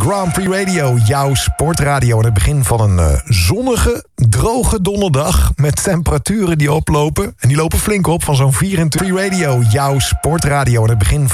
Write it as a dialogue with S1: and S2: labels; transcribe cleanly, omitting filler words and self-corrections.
S1: Grand Prix Radio, jouw sportradio. Aan het begin van een zonnige, droge donderdag met temperaturen die oplopen. En die lopen flink op van zo'n 24 Radio, jouw sportradio. Aan het begin